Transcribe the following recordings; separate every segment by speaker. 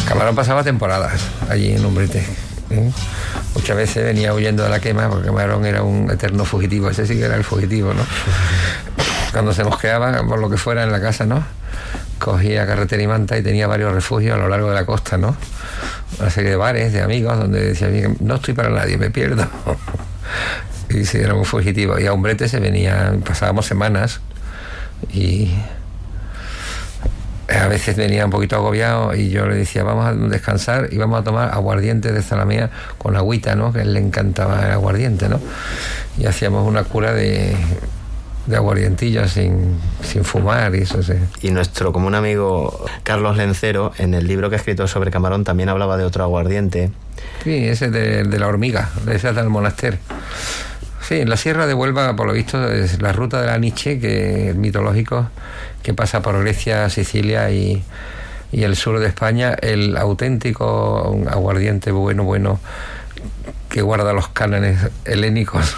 Speaker 1: Camarón pasaba temporadas allí en Umbrete. Muchas veces venía huyendo de la quema, porque Camarón era un eterno fugitivo. Ese sí que era el fugitivo, ¿no? Cuando se mosqueaba, por lo que fuera en la casa, ¿no? Cogía carretera y manta y tenía varios refugios a lo largo de la costa, ¿no? Una serie de bares, de amigos, donde decía, no estoy para nadie, me pierdo. Y sí, era muy fugitivo. Y a Umbrete se venía, pasábamos semanas y a veces venía un poquito agobiado y yo le decía, vamos a descansar y vamos a tomar aguardiente de Zalamea con agüita, ¿no? Que a él le encantaba el aguardiente, ¿no? Y hacíamos una cura de aguardientillo sin fumar y eso sí.
Speaker 2: Y nuestro común amigo Carlos Lencero, en el libro que ha escrito sobre Camarón, también hablaba de otro aguardiente.
Speaker 1: Sí, ese de la hormiga, de ese del Monaster. Sí, en la Sierra de Huelva, por lo visto, es la ruta de la Nietzsche, que es mitológico, que pasa por Grecia, Sicilia y el sur de España. El auténtico aguardiente bueno, que guarda los cánones helénicos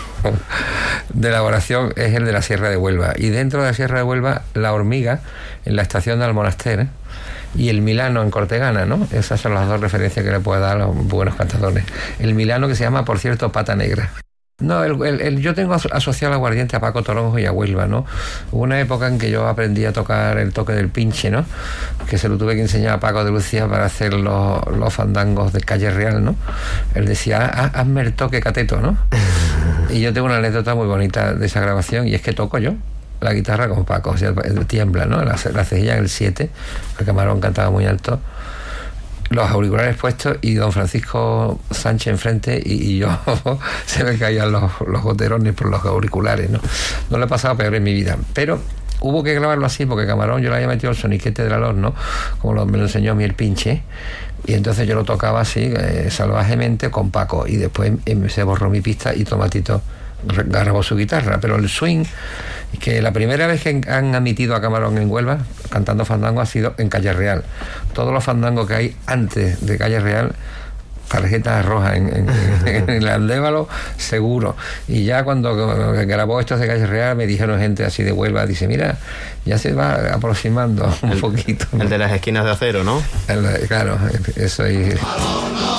Speaker 1: de elaboración, es el de la Sierra de Huelva. Y dentro de la Sierra de Huelva, la hormiga, en la estación de Almonaster, y el Milano en Cortegana, ¿no? Esas son las dos referencias que le puedo dar a los buenos cantadores. El Milano, que se llama, por cierto, Pata Negra. No, yo tengo asociado al aguardiente a Paco Toronjo y a Huelva, ¿no? Hubo una época en que yo aprendí a tocar el toque del pinche, ¿no? Que se lo tuve que enseñar a Paco de Lucía para hacer los fandangos de Calle Real, ¿no? Él decía, hazme el toque cateto, ¿no? Y yo tengo una anécdota muy bonita de esa grabación, y es que toco yo la guitarra con Paco, o sea, tiembla, ¿no? La cejilla en el 7, el Camarón cantaba muy alto, los auriculares puestos y don Francisco Sánchez enfrente y yo se me caían los goterones por los auriculares, ¿no? No le he pasado peor en mi vida, pero hubo que grabarlo así porque Camarón yo le había metido el soniquete del horno, como me lo enseñó a mí el pinche, y entonces yo lo tocaba así salvajemente con Paco, y después se borró mi pista y Tomatito grabó su guitarra. Pero el swing, que la primera vez que han admitido a Camarón en Huelva cantando fandango ha sido en Calle Real. Todos los fandangos que hay antes de Calle Real, tarjetas rojas en el Andévalo, seguro. Y ya cuando grabó esto de Calle Real, me dijeron gente así de Huelva, dice, mira, ya se va aproximando un poquito, ¿no?
Speaker 2: El de las esquinas de acero, ¿no?
Speaker 1: Claro, eso y...